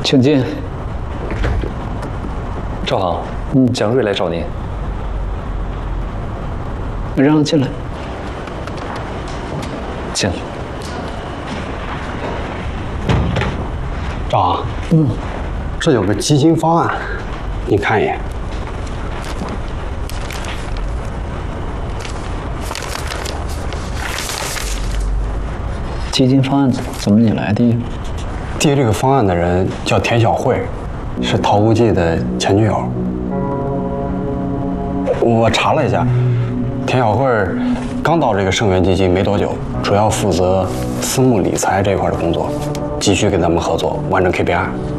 请进。 赵行，蒋瑞来找您。 让他进来。 进来。 赵行，这有个基金方案，你看一眼。 基金方案怎么你来的？ 提这个方案的人叫田小慧，是陶无忌的前女友。我查了一下，田小慧刚到这个盛源基金没多久，主要负责私募理财这块的工作，急需跟咱们合作，完成 KPI。